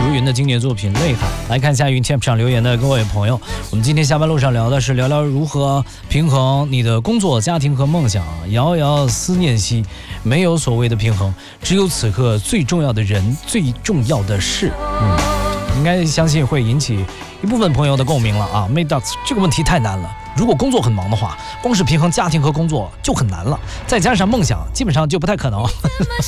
刘云的经典作品《泪海》。来看一下云 Tap 上留言的各位朋友，我们今天下班路上聊聊如何平衡你的工作、家庭和梦想。遥遥思念兮，没有所谓的平衡，只有此刻最重要的人，最重要的事。应该相信会引起一部分朋友的共鸣了啊。Mayducks 这个问题太难了，如果工作很忙的话，光是平衡家庭和工作就很难了，再加上梦想，基本上就不太可能。